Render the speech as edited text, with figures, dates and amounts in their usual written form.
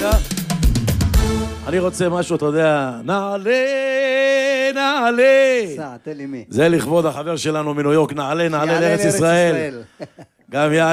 רגע. אני רוצה משהו, אתה יודע, נעלה, נעלה. תן לי מי. זה לכבוד החבר שלנו מניו יורק, נעלה, נעלה לארץ ישראל. גם